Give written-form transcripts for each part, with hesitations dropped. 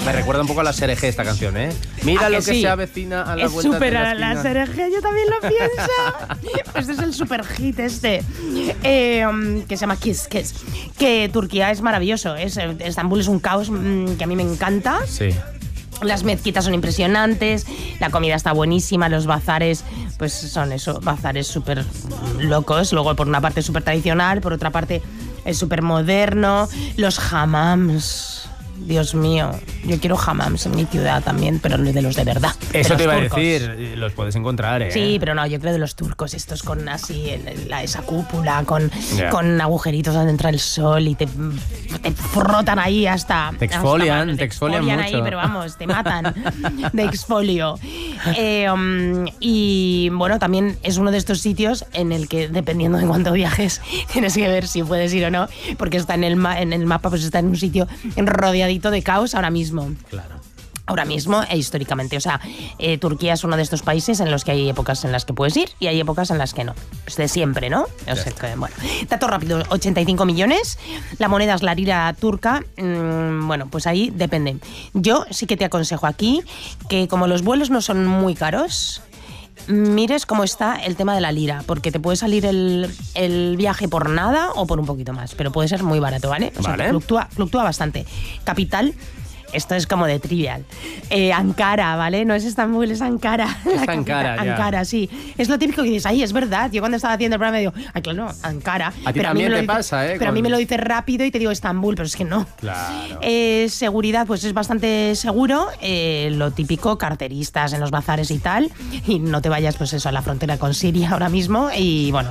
Me recuerda un poco a la SRG esta canción, ¿eh? Mira lo que se avecina a la vuelta de la esquina. Es súper a la SRG, yo también lo pienso. Este es el super hit que se llama Kiss Kiss. Que Turquía es maravilloso. Estambul es un caos que a mí me encanta. Sí. Las mezquitas son impresionantes, la comida está buenísima, los bazares, pues son eso, bazares súper locos. Luego, por una parte, súper tradicional, por otra parte, es súper moderno. Los hammams, Dios mío, yo quiero hammams en mi ciudad también, pero de los de verdad. Eso te iba turcos. a decir, los puedes encontrar, ¿eh? Sí, pero no, yo creo de los turcos, estos con así, esa cúpula, con agujeritos donde entra el sol y te frotan ahí hasta... Te exfolian mucho. Ahí, pero vamos, te matan de exfolio. Y bueno, también es uno de estos sitios en el que, dependiendo de cuánto viajes, tienes que ver si puedes ir o no, porque está en el mapa, pues está en un sitio rodeadito de caos ahora mismo. Claro. Ahora mismo e históricamente. O sea, Turquía es uno de estos países en los que hay épocas en las que puedes ir y hay épocas en las que no. Es de siempre, ¿no? O sea, que, bueno, dato rápido, 85 millones. La moneda es la lira turca. Bueno, pues ahí depende. Yo sí que te aconsejo aquí que como los vuelos no son muy caros, mires cómo está el tema de la lira, porque te puede salir el viaje por nada o por un poquito más, pero puede ser muy barato, ¿vale? O sea, fluctúa bastante. Capital, esto es como de trivial. Ankara, ¿vale? No es Estambul, es Ankara. Es Ankara, ya. Ankara, sí. Es lo típico que dices, ay, es verdad. Yo cuando estaba haciendo el programa digo, ay, claro, no, Ankara. A ti también te pasa, ¿eh? Pero a mí me lo dices rápido y te digo Estambul, pero es que no. Claro. Seguridad, pues es bastante seguro. Lo típico, carteristas en los bazares y tal. Y no te vayas, pues eso, a la frontera con Siria ahora mismo. Y bueno,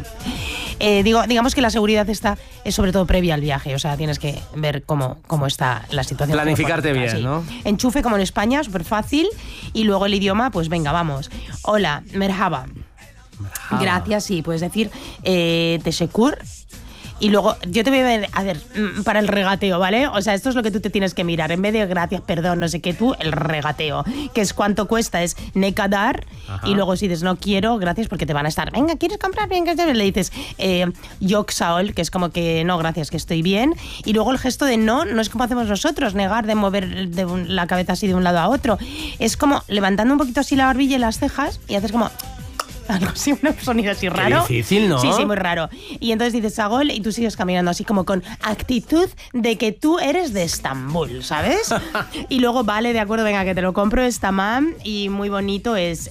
digamos que la seguridad es sobre todo previa al viaje. O sea, tienes que ver cómo está la situación. Planificarte bien. Sí. ¿No? Enchufe como en España, súper fácil. Y luego el idioma, pues venga, vamos. Hola, merhaba. Gracias, sí, puedes decir teşekkür. Y luego, yo te voy a ver, para el regateo, ¿vale? O sea, esto es lo que tú te tienes que mirar. En vez de gracias, perdón, no sé qué, tú, el regateo. Que es cuánto cuesta, es ne kadar. Y luego si dices no quiero, gracias, porque te van a estar, venga, ¿quieres comprar? Venga, le dices yok sağ ol, que es como que no, gracias, que estoy bien. Y luego el gesto de no es como hacemos nosotros, negar, de mover la cabeza así de un lado a otro. Es como levantando un poquito así la barbilla y las cejas y haces como... algo así, un sonido así raro. Qué difícil, ¿no? Sí, muy raro. Y entonces dices Sagol y tú sigues caminando así como con actitud de que tú eres de Estambul, ¿sabes? Y luego, vale, de acuerdo, venga, que te lo compro, es tamam, y muy bonito es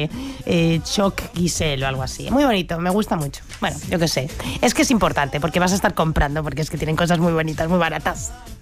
Çok Gisel o algo así. Muy bonito, me gusta mucho. Bueno, yo qué sé. Es que es importante porque vas a estar comprando, porque es que tienen cosas muy bonitas, muy baratas.